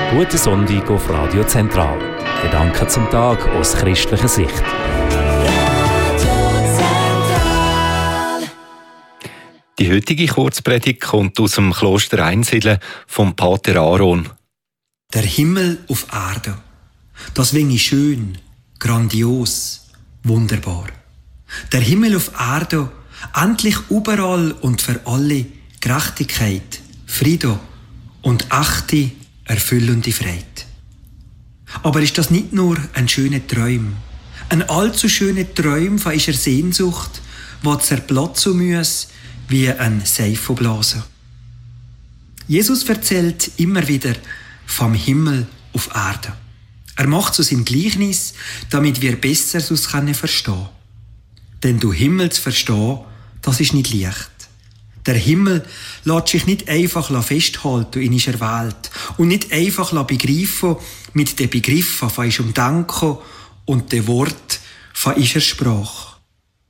Guten Sonntag auf Radio Zentral. Gedanken zum Tag aus christlicher Sicht. Die heutige Kurzpredigt kommt aus dem Kloster Einsiedeln vom Pater Aaron. Der Himmel auf Erde, das wäre schön, grandios, wunderbar. Der Himmel auf Erde, endlich überall und für alle Gerechtigkeit, Frieden und echte, erfüllende Freude. Aber ist das nicht nur ein schöner Traum? Ein allzu schöner Traum von einer Sehnsucht, die zerplatzen muss wie ein Seifenblasen. Jesus erzählt immer wieder vom Himmel auf Erde. Er macht so sein Gleichnis, damit wir besser es verstehen können. Denn du Himmel zu verstehen, das ist nicht leicht. Der Himmel lässt sich nicht einfach festhalten in unserer Welt und nicht einfach begreifen mit den Begriffen von unserem Denken und den Worten von unserer Sprache.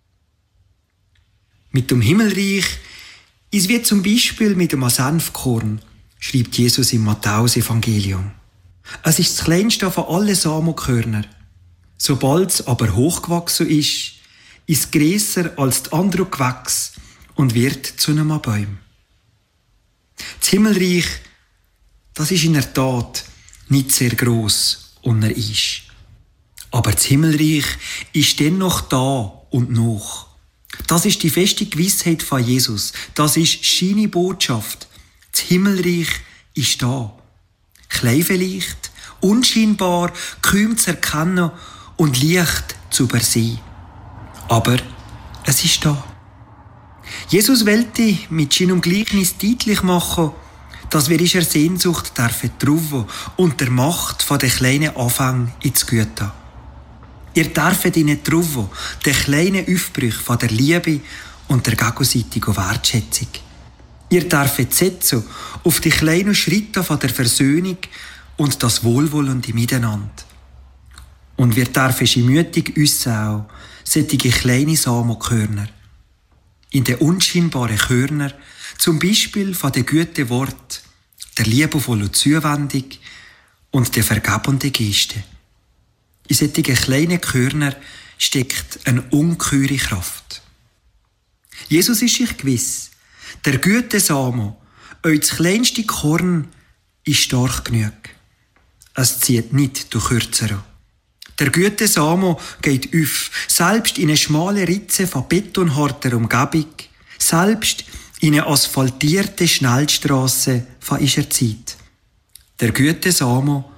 Mit dem Himmelreich ist wie zum Beispiel mit dem Senfkorn, schreibt Jesus im Matthäus-Evangelium. Es ist das kleinste von allen Samenkörnern. Sobald es aber hochgewachsen ist es grösser als die anderen Gewächse und wird zu einem Baum. Das Himmelreich, das ist in der Tat nicht sehr gross und er ist. Aber das Himmelreich ist dennoch da und noch. Das ist die feste Gewissheit von Jesus. Das ist seine Botschaft. Das Himmelreich ist da. Klein vielleicht, unscheinbar, kaum zu erkennen und leicht zu übersehen. Aber es ist da. Jesus wollte mit seinem Gleichnis deutlich machen, dass wir unserer Sehnsucht trauen und der Macht von den kleinen Anfängen ins Gute. Ihr dürft ihnen trauen, den kleinen Aufbrüchen von der Liebe und der gegenseitigen Wertschätzung. Ihr dürft setzen auf die kleinen Schritte von der Versöhnung und das wohlwollende Miteinander. Und wir dürfen sie mütig auch solche kleine Samenkörner. In den unscheinbaren Körner, zum Beispiel von den guten Worten, der liebevollen Zuwendung und der vergebenden Geste. In solchen kleinen Körner steckt eine ungeheure Kraft. Jesus ist sich gewiss, der gute Samen, euer das kleinste Korn, ist stark genug. Es zieht nicht durch Kürzere. Der gute Samen geht auf, selbst in eine schmale Ritze von betonharter Umgebung, selbst in eine asphaltierte Schnellstrasse von unserer Zeit. Der gute Samen